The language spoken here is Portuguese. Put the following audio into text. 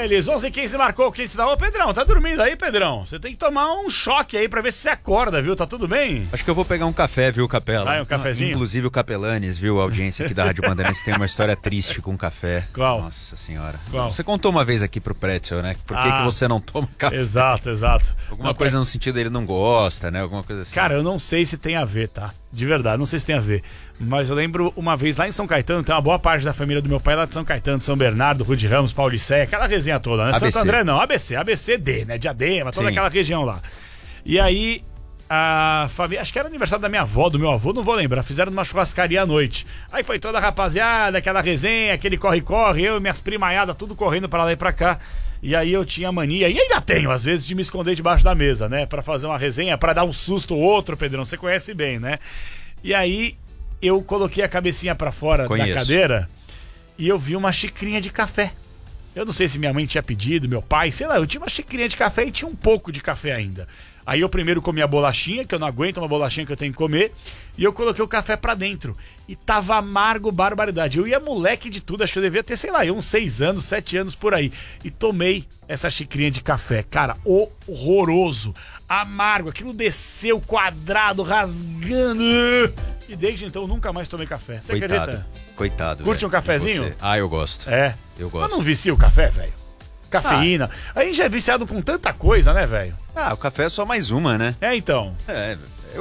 eles. 11h15 marcou o kit da... Ô, Pedrão, tá dormindo aí, Pedrão? Você tem que tomar um choque aí pra ver se você acorda, viu? Tá tudo bem? Acho que eu vou pegar um café, viu, Capela? Vai, um cafezinho? Inclusive o Capelanes, viu? A audiência aqui da Rádio Bandeirantes tem uma história triste com café. Qual? Nossa senhora. Qual? Você contou uma vez aqui pro Pretzel, né? Por que você não toma café? Exato. Alguma coisa no sentido dele não gosta, né? Alguma coisa assim. Cara, eu não sei se tem a ver, tá? De verdade, não sei se tem a ver. Mas eu lembro uma vez lá em São Caetano, tem uma boa parte da família do meu pai lá de São Caetano, São Bernardo, Rude Ramos, Paulicéia, aquela resenha toda, né? ABC. Santo André não, ABCD, né? Diadema, toda Sim. aquela região lá. E aí, a família, acho que era aniversário da minha avó, do meu avô, não vou lembrar, fizeram numa churrascaria à noite. Aí foi toda a rapaziada, aquela resenha, aquele corre-corre, eu e minhas primaiadas, tudo correndo pra lá e pra cá. E aí eu tinha mania, e ainda tenho às vezes, de me esconder debaixo da mesa, né? Pra fazer uma resenha, pra dar um susto ou outro, Pedrão, você conhece bem, né? E aí eu coloquei a cabecinha pra fora da cadeira e eu vi uma xicrinha de café. Eu não sei se minha mãe tinha pedido, meu pai, sei lá, eu tinha uma xicrinha de café e tinha um pouco de café ainda. Aí eu primeiro comi a bolachinha, que eu não aguento uma bolachinha que eu tenho que comer, e eu coloquei o café pra dentro. E tava amargo, barbaridade. Eu ia moleque de tudo, acho que eu devia ter, sei lá, uns 6 anos, 7 anos por aí. E tomei essa xicrinha de café. Cara, horroroso, amargo, aquilo desceu quadrado, rasgando. E desde então eu nunca mais tomei café. Você acredita? Coitado. Curte velho, um cafezinho? Eu gosto. É. Eu gosto. Mas não vicia o café, velho? Cafeína. A gente já é viciado com tanta coisa, né, velho? O café é só mais uma, né? É, então.